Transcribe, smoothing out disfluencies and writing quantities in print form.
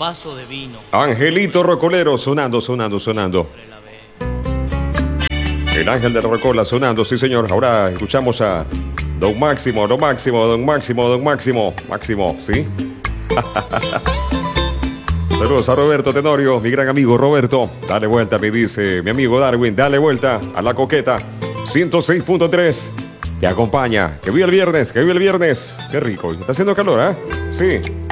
vaso de vino. Angelito Rocolero sonando. El ángel de Rocola sonando, sí señor. Ahora escuchamos a Don Máximo, ¿sí? Saludos a Roberto Tenorio, mi gran amigo Roberto. Dale vuelta, me dice mi amigo Darwin. Dale vuelta a la coqueta. 106.3. Te acompaña. Que viva el viernes. Qué rico. Está haciendo calor, ¿eh? Sí.